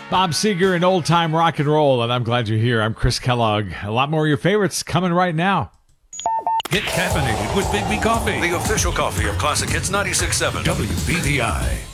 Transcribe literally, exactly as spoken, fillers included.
Bob Seger and Old Time Rock and Roll, and I'm glad you're here. I'm Chris Kellogg. A lot more of your favorites coming right now. Get caffeinated with Big B Coffee, the official coffee of Classic Hits ninety-six point seven W B T I.